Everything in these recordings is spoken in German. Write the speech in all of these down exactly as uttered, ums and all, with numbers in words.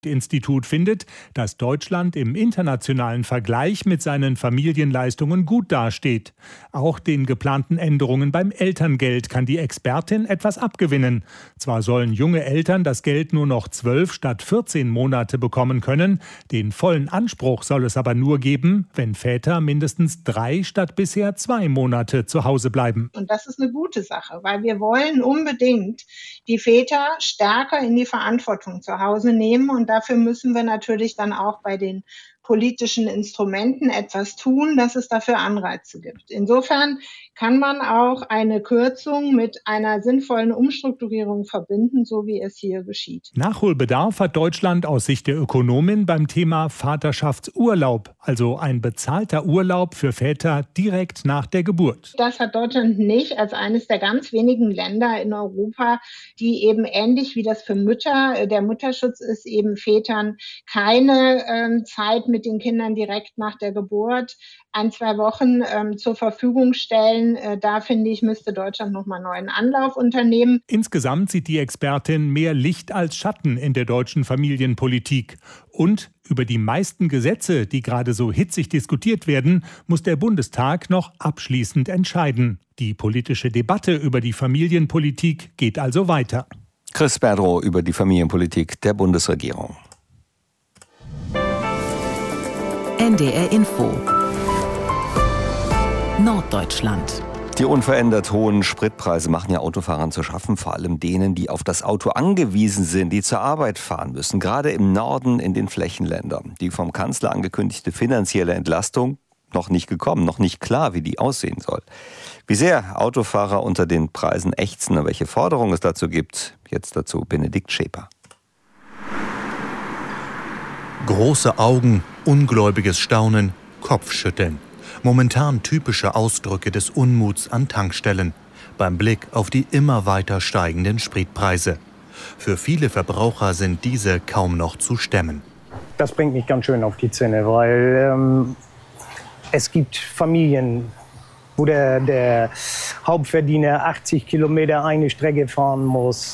Institut findet, dass Deutschland im internationalen Vergleich mit seinen Familienleistungen gut dasteht. Auch den geplanten Änderungen beim Elterngeld kann die Expertin etwas abgewinnen. Zwar sollen junge Eltern das Geld nur noch zwölf statt vierzehn Monate bekommen können, den vollen Anspruch soll es aber nur geben, wenn Väter mindestens drei statt bisher zwei Monate zu Hause bleiben. Und das ist eine gute Sache, weil wir wollen unbedingt die Väter stärker in die Verantwortung zu Hause nehmen und dafür müssen wir natürlich dann auch bei den politischen Instrumenten etwas tun, dass es dafür Anreize gibt. Insofern kann man auch eine Kürzung mit einer sinnvollen Umstrukturierung verbinden, so wie es hier geschieht. Nachholbedarf hat Deutschland aus Sicht der Ökonomin beim Thema Vaterschaftsurlaub, also ein bezahlter Urlaub für Väter direkt nach der Geburt. Das hat Deutschland nicht als eines der ganz wenigen Länder in Europa, die eben ähnlich wie das für Mütter, der Mutterschutz ist, eben Vätern keine ähm, Zeit mit den Kindern direkt nach der Geburt ein, zwei Wochen ähm, zur Verfügung stellen. Äh, da, finde ich, müsste Deutschland nochmal neuen Anlauf unternehmen. Insgesamt sieht die Expertin mehr Licht als Schatten in der deutschen Familienpolitik. Und über die meisten Gesetze, die gerade so hitzig diskutiert werden, muss der Bundestag noch abschließend entscheiden. Die politische Debatte über die Familienpolitik geht also weiter. Chris Berdrow über die Familienpolitik der Bundesregierung. N D R Info Norddeutschland. Die unverändert hohen Spritpreise machen ja Autofahrern zu schaffen, vor allem denen, die auf das Auto angewiesen sind, die zur Arbeit fahren müssen, gerade im Norden in den Flächenländern. Die vom Kanzler angekündigte finanzielle Entlastung noch nicht gekommen, noch nicht klar, wie die aussehen soll. Wie sehr Autofahrer unter den Preisen ächzen und welche Forderungen es dazu gibt, jetzt dazu Benedikt Schäper. Große Augen, ungläubiges Staunen, Kopfschütteln. Momentan typische Ausdrücke des Unmuts an Tankstellen beim Blick auf die immer weiter steigenden Spritpreise. Für viele Verbraucher sind diese kaum noch zu stemmen. Das bringt mich ganz schön auf die Zinne, weil ähm, es gibt Familien, wo der, der Hauptverdiener achtzig Kilometer eine Strecke fahren muss.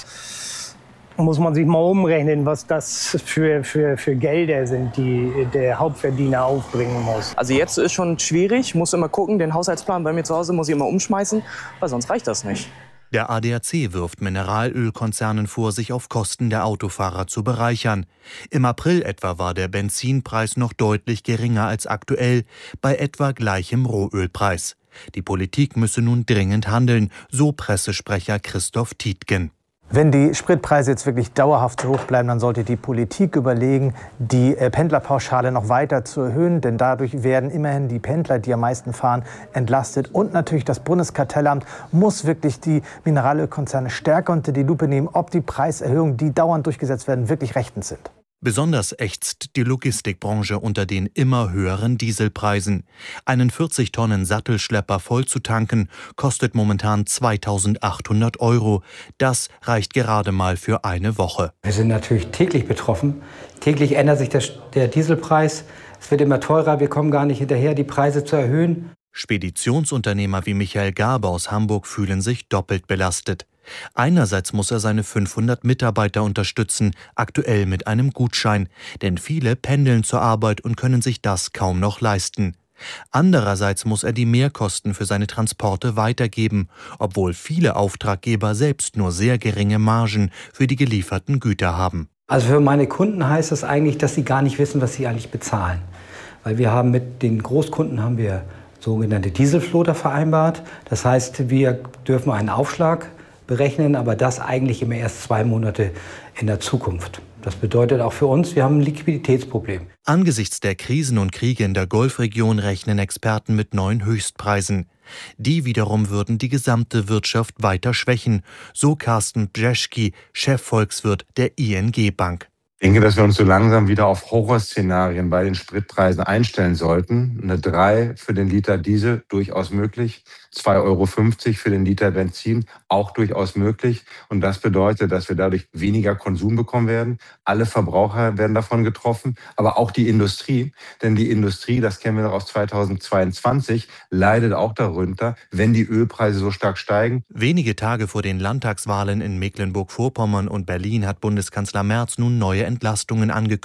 Muss man sich mal umrechnen, was das für, für, für Gelder sind, die der Hauptverdiener aufbringen muss. Also jetzt ist schon schwierig, muss immer gucken, den Haushaltsplan bei mir zu Hause muss ich immer umschmeißen, weil sonst reicht das nicht. Der A D A C wirft Mineralölkonzernen vor, sich auf Kosten der Autofahrer zu bereichern. Im April etwa war der Benzinpreis noch deutlich geringer als aktuell, bei etwa gleichem Rohölpreis. Die Politik müsse nun dringend handeln, so Pressesprecher Christoph Tietgen. Wenn die Spritpreise jetzt wirklich dauerhaft so hoch bleiben, dann sollte die Politik überlegen, die Pendlerpauschale noch weiter zu erhöhen. Denn dadurch werden immerhin die Pendler, die am meisten fahren, entlastet. Und natürlich das Bundeskartellamt muss wirklich die Mineralölkonzerne stärker unter die Lupe nehmen, ob die Preiserhöhungen, die dauernd durchgesetzt werden, wirklich rechtens sind. Besonders ächzt die Logistikbranche unter den immer höheren Dieselpreisen. Einen vierzig Tonnen Sattelschlepper voll zu tanken, kostet momentan zweitausendachthundert Euro. Das reicht gerade mal für eine Woche. Wir sind natürlich täglich betroffen. Täglich ändert sich der, der Dieselpreis. Es wird immer teurer. Wir kommen gar nicht hinterher, die Preise zu erhöhen. Speditionsunternehmer wie Michael Garbe aus Hamburg fühlen sich doppelt belastet. Einerseits muss er seine fünfhundert Mitarbeiter unterstützen, aktuell mit einem Gutschein, denn viele pendeln zur Arbeit und können sich das kaum noch leisten. Andererseits muss er die Mehrkosten für seine Transporte weitergeben, obwohl viele Auftraggeber selbst nur sehr geringe Margen für die gelieferten Güter haben. Also für meine Kunden heißt das eigentlich, dass sie gar nicht wissen, was sie eigentlich bezahlen. Weil wir haben mit den Großkunden haben wir sogenannte Dieselfloater vereinbart. Das heißt, wir dürfen einen Aufschlag berechnen, aber das eigentlich immer erst zwei Monate in der Zukunft. Das bedeutet auch für uns, wir haben ein Liquiditätsproblem. Angesichts der Krisen und Kriege in der Golfregion rechnen Experten mit neuen Höchstpreisen. Die wiederum würden die gesamte Wirtschaft weiter schwächen, so Carsten Brzeski, Chefvolkswirt der I N G Bank. Ich denke, dass wir uns so langsam wieder auf Horrorszenarien bei den Spritpreisen einstellen sollten. Eine drei für den Liter Diesel, durchaus möglich. zwei Euro fünfzig für den Liter Benzin, auch durchaus möglich. Und das bedeutet, dass wir dadurch weniger Konsum bekommen werden. Alle Verbraucher werden davon getroffen, aber auch die Industrie. Denn die Industrie, das kennen wir noch aus zweitausendzweiundzwanzig, leidet auch darunter, wenn die Ölpreise so stark steigen. Wenige Tage vor den Landtagswahlen in Mecklenburg-Vorpommern und Berlin hat Bundeskanzler Merz nun neue Entlastungen angekündigt.